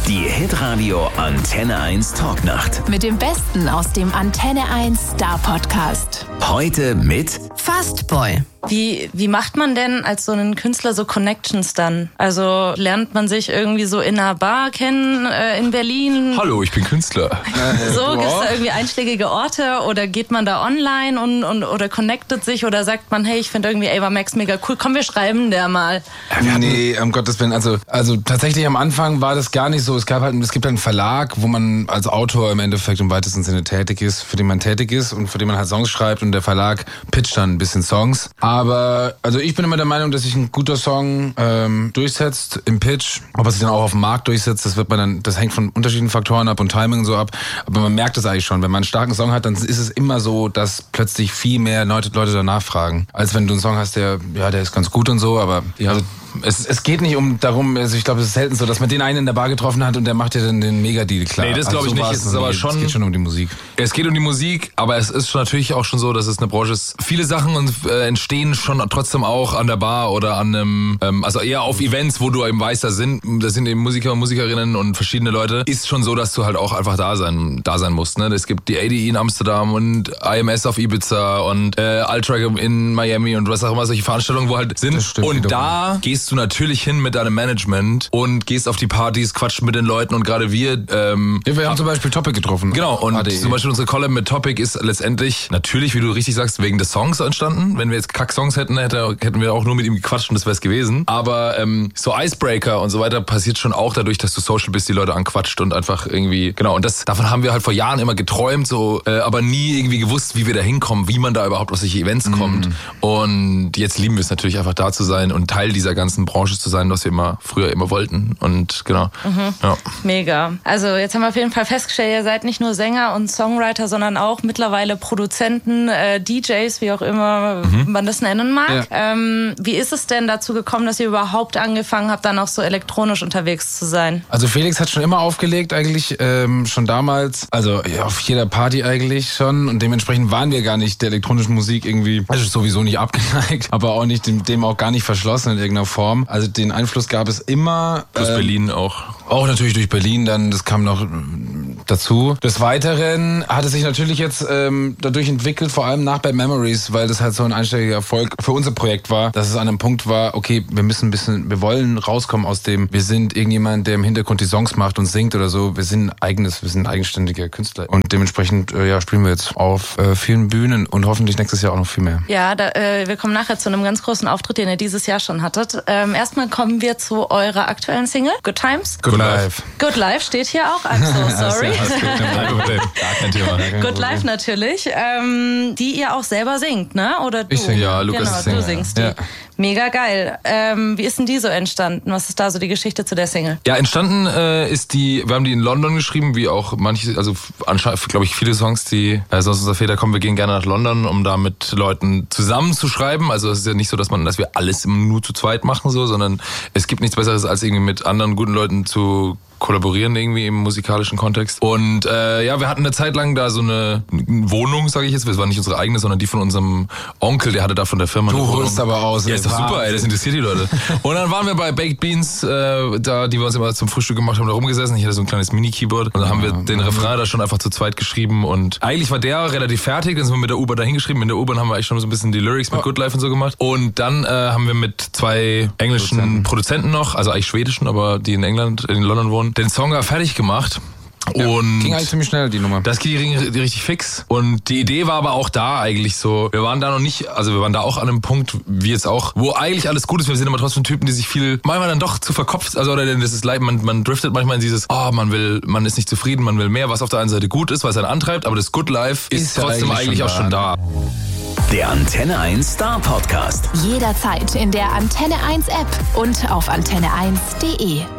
Die Hitradio Antenne 1 Talknacht. Mit dem Besten aus dem Antenne 1 Star Podcast. Heute mit Fastboy. Wie macht man denn als so einen Künstler so Connections dann? Also lernt man sich irgendwie so in einer Bar kennen in Berlin? Hallo, ich bin Künstler. So, gibt es da irgendwie einschlägige Orte oder geht man da online oder connectet sich oder sagt man, hey, ich finde irgendwie Ava Max mega cool, komm, wir schreiben der mal. Nee, um Gottes Willen, also tatsächlich am Anfang war das gar nicht so. Es gibt einen Verlag, wo man als Autor im Endeffekt im weitesten Sinne tätig ist, für den man tätig ist und für den man halt Songs schreibt und der Verlag pitcht dann ein bisschen Songs. Aber also ich bin immer der Meinung, dass sich ein guter Song durchsetzt im Pitch. Ob er sich dann auch auf dem Markt durchsetzt, das hängt von unterschiedlichen Faktoren ab und Timing und so ab. Aber man merkt es eigentlich schon. Wenn man einen starken Song hat, dann ist es immer so, dass plötzlich viel mehr Leute danach fragen. Als wenn du einen Song hast, der ist ganz gut und so, aber also, es geht nicht darum, also ich glaube, es ist selten so, dass man den einen in der Bar getroffen hat und der macht dir dann den Mega-Deal klar. Nee, das glaube ich nicht. Es ist aber schon, es geht schon um die Musik. Es geht um die Musik, aber es ist natürlich auch schon so, dass es eine Branche ist. Viele Sachen entstehen schon trotzdem auch an der Bar oder an einem, also eher auf Events, wo du eben weißt, da sind eben Musiker und Musikerinnen und verschiedene Leute. Ist schon so, dass du halt auch einfach da sein musst. Ne? Es gibt die ADE in Amsterdam und IMS auf Ibiza und Ultra in Miami und was auch immer, solche Veranstaltungen, wo halt sind. Und da gehst du natürlich hin mit deinem Management und gehst auf die Partys, quatscht mit den Leuten und gerade wir... wir haben zum Beispiel Topic getroffen. Genau, und zum Beispiel unsere Collab mit Topic ist letztendlich natürlich, wie du richtig sagst, wegen des Songs entstanden. Wenn wir jetzt Kack-Songs hätten wir auch nur mit ihm gequatscht und das wäre es gewesen. Aber so Icebreaker und so weiter passiert schon auch dadurch, dass du social bist, die Leute anquatscht und einfach irgendwie... Genau, und davon haben wir halt vor Jahren immer geträumt, so, aber nie irgendwie gewusst, wie wir da hinkommen, wie man da überhaupt auf solche Events kommt. Und jetzt lieben wir es natürlich einfach da zu sein und Teil dieser ganzen Branche zu sein, was wir früher immer wollten. Und genau. Ja. Mega. Also jetzt haben wir auf jeden Fall festgestellt, ihr seid nicht nur Sänger und Songwriter, sondern auch mittlerweile Produzenten, DJs, wie auch immer man das nennen mag. Ja. Wie ist es denn dazu gekommen, dass ihr überhaupt angefangen habt, dann auch so elektronisch unterwegs zu sein? Also Felix hat schon immer aufgelegt eigentlich, schon damals, also ja, auf jeder Party eigentlich schon und dementsprechend waren wir gar nicht der elektronischen Musik irgendwie, also sowieso nicht abgeneigt, aber auch nicht dem auch gar nicht verschlossen in irgendeiner Form. Also den Einfluss gab es immer. Plus Berlin auch. Auch natürlich durch Berlin dann, das kam noch dazu. Des Weiteren hat es sich natürlich jetzt dadurch entwickelt, vor allem nach Bad Memories, weil das halt so ein einstelliger Erfolg für unser Projekt war, dass es an einem Punkt war, okay, wir wollen rauskommen aus dem, wir sind irgendjemand, der im Hintergrund die Songs macht und singt oder so, wir sind eigenständige Künstler. Und dementsprechend spielen wir jetzt auf vielen Bühnen und hoffentlich nächstes Jahr auch noch viel mehr. Ja, wir kommen nachher zu einem ganz großen Auftritt, den ihr dieses Jahr schon hattet. Erstmal kommen wir zu eurer aktuellen Single, Good Times. Good Life. Good Life steht hier auch, I'm so sorry. Gar kein Thema. Good Life natürlich, die ihr auch selber singt, ne? Oder du? Ich singe, ja, Lukas genau, du singst die. Ja. Mega geil. Wie ist denn die so entstanden? Was ist da so die Geschichte zu der Single? Ja, entstanden ist wir haben die in London geschrieben, wie auch manche, also anscheinend, glaube ich, viele Songs, die sonst unser Väter kommen, wir gehen gerne nach London, um da mit Leuten zusammen zu schreiben. Also es ist ja nicht so, dass wir alles nur zu zweit machen, so, sondern es gibt nichts Besseres, als irgendwie mit anderen guten Leuten zu kollaborieren irgendwie im musikalischen Kontext. Und wir hatten eine Zeit lang da so eine Wohnung, sage ich jetzt. Es war nicht unsere eigene, sondern die von unserem Onkel, der hatte da von der Firma eine Wohnung. Du holst aber aus. Ja, ist doch super, ey, das interessiert die Leute. Und dann waren wir bei Baked Beans, die wir uns immer zum Frühstück gemacht haben, da rumgesessen. Ich hatte so ein kleines Mini-Keyboard. Und dann haben wir den Refrain da schon einfach zu zweit geschrieben. Und eigentlich war der relativ fertig. Dann sind wir mit der U-Bahn da hingeschrieben. In der U-Bahn haben wir eigentlich schon so ein bisschen die Lyrics mit Good Life und so gemacht. Und dann haben wir mit 2 englischen Produzenten noch, also eigentlich schwedischen, aber die in London wohnen, den Song fertig gemacht. Ja, und ging eigentlich ziemlich schnell, die Nummer. Das ging richtig fix. Und die Idee war aber auch da eigentlich so. Wir waren da noch nicht, also wir waren da auch an einem Punkt, wie jetzt auch, wo eigentlich alles gut ist. Wir sind aber trotzdem Typen, die sich manchmal dann doch zu verkopft, also oder das ist leid, man driftet manchmal in dieses, man ist nicht zufrieden, man will mehr, was auf der einen Seite gut ist, was einen antreibt, aber das Good Life ist trotzdem eigentlich auch schon da. Der Antenne 1 Star Podcast. Jederzeit in der Antenne 1 App und auf antenne1.de.